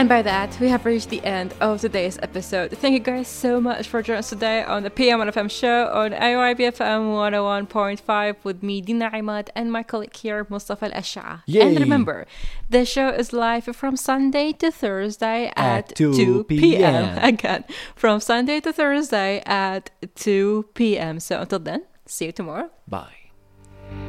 And by that, we have reached the end of today's episode. Thank you guys so much for joining us today on the PM1FM show on AYBFM 101.5 with me, Dina Imad, and my colleague here, Mustafa Al-Ash'a. And remember, the show is live from Sunday to Thursday at 2 p.m. Again, from Sunday to Thursday at 2 p.m. So until then, see you tomorrow. Bye.